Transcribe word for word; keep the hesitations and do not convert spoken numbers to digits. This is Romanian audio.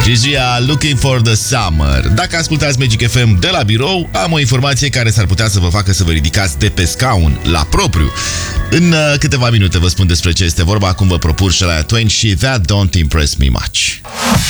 Gigi-a Looking for the Summer. Dacă ascultați Magic F M de la birou, am o informație care s-ar putea să vă facă să vă ridicați de pe scaun la propriu. În uh, câteva minute vă spun despre ce este vorba, acum vă propun Shania Twain și That Don't Impress Me Much.